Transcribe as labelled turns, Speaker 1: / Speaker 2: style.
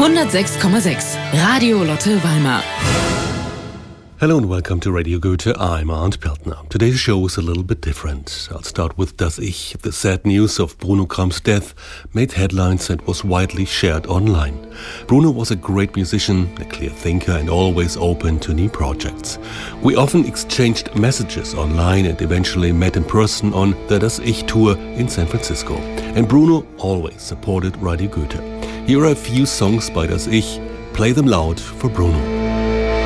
Speaker 1: 106,6 Radio Lotte Weimar.
Speaker 2: Hello and welcome to Radio Goethe. I'm Arndt Peltner. Today's show is a little bit different. I'll start with Das Ich. The sad news of Bruno Kram's death made headlines and was widely shared online. Bruno was a great musician, a clear thinker and always open to new projects. We often exchanged messages online and eventually met in person on the Das Ich tour in San Francisco. And Bruno always supported Radio Goethe. Here are a few songs by Das Ich. Play them loud for Bruno.